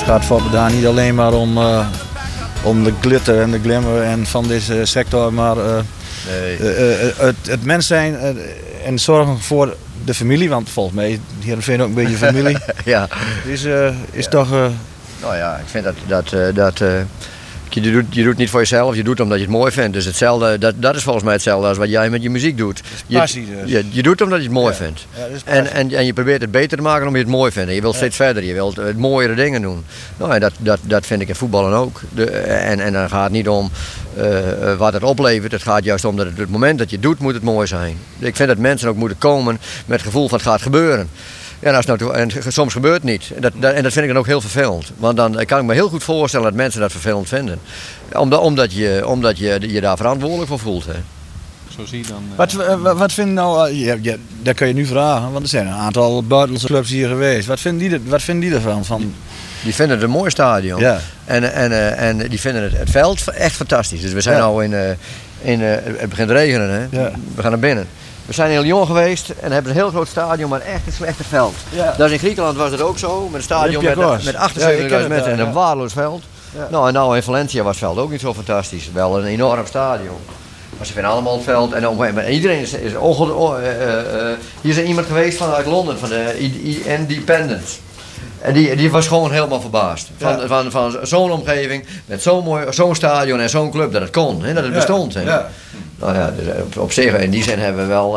Het gaat voor daar niet alleen maar om de glitter en de glamour en van deze sector, maar het mens zijn en zorgen voor de familie, want volgens mij Heerenveen ook een beetje familie. Ja. Is toch... Nou ja, ik vind dat je doet het niet voor jezelf, je doet het omdat je het mooi vindt. Dus hetzelfde, dat is volgens mij hetzelfde als wat jij met je muziek doet. Passie dus. Je doet het omdat je het mooi vindt. Ja, En je probeert het beter te maken omdat je het mooi vindt. En je wilt steeds verder, je wilt het mooiere dingen doen. Nou, en dat vind ik in voetballen ook. En dan gaat het niet om wat het oplevert. Het gaat juist om dat het moment dat je het doet, moet het mooi zijn. Ik vind dat mensen ook moeten komen met het gevoel van het gaat gebeuren. En soms gebeurt het niet. En dat vind ik dan ook heel vervelend. Want dan kan ik me heel goed voorstellen dat mensen dat vervelend vinden. Omdat je daar verantwoordelijk voor voelt. Hè. Zo zie je dan... Wat vinden nou... dat kan je nu vragen, want er zijn een aantal buitenlandse clubs hier geweest. Wat vinden die ervan? Die vinden het een mooi stadion. Ja. En die vinden het veld echt fantastisch. Dus we zijn nou het begint te regenen. Hè. Ja. We gaan naar binnen. We zijn in Lyon geweest en hebben een heel groot stadion, maar echt een slechte veld. Ja. Dus in Griekenland was het ook zo, met een stadion met 78.000 mensen en een waardeloos veld. Ja. Nou, en nou in Valencia was het veld ook niet zo fantastisch. Wel een enorm stadion. Maar ze vinden allemaal het veld en iedereen is hier is iemand geweest vanuit Londen, van de Independent. En die was gewoon helemaal verbaasd. Van zo'n omgeving, met zo'n stadion en zo'n club, dat het kon, hè, dat het bestond. Hè. Ja. Nou ja, dus op zich, in die zin hebben we wel...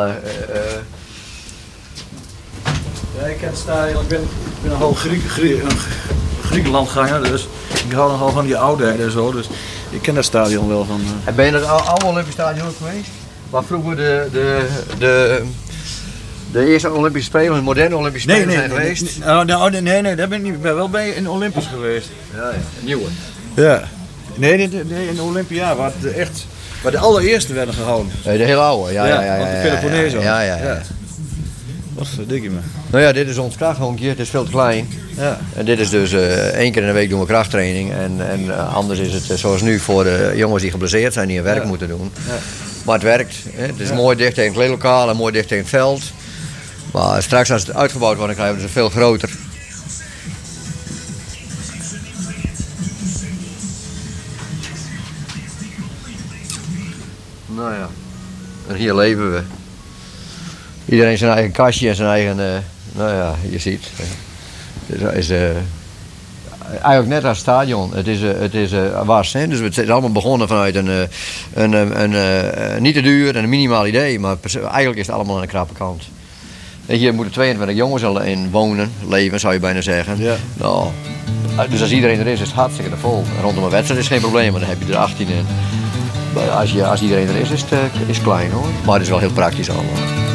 Ja, ik ken het stadion. Ik ben nogal Griekenlandganger, dus ik hou nogal van die oudheid en zo. Dus ik ken dat stadion wel van... En ben je naar het oude Olympisch Stadion ook geweest? Waar vroeger de eerste Olympische Spelen, de moderne Olympische Spelen zijn geweest? Nee, daar ben ik niet. Ik ben wel bij in Olympisch geweest. Ja, een nieuwe. Ja. Nee, in de Olympia, waar de allereerste werden gehouden. Nee, de hele oude, ja. Want de Peloponneso. Ja. Wat verdikke me. Nou ja, dit is ons krachthonkje, het is veel te klein. Ja. En dit is dus 1 keer in de week doen we krachttraining. En anders is het zoals nu voor de jongens die geblesseerd zijn, die hun werk moeten doen. Ja. Maar het werkt. Hè. Het is mooi dicht tegen het kleedlokaal en mooi dicht tegen het veld. Maar straks als het uitgebouwd wordt, dan krijgen we het veel groter. Nou ja, en hier leven we. Iedereen zijn eigen kastje en zijn eigen, nou ja, je ziet. Het is eigenlijk net als het stadion. Het is was. Hè? Dus het is allemaal begonnen vanuit een niet te duur en een minimaal idee. Maar eigenlijk is het allemaal aan de krappe kant. En hier moeten 22 jongens in wonen, leven zou je bijna zeggen. Ja. Nou, dus als iedereen er is het hartstikke vol. Rondom een wedstrijd is geen probleem, maar dan heb je er 18 in. Als iedereen er is het klein hoor. Maar het is wel heel praktisch allemaal.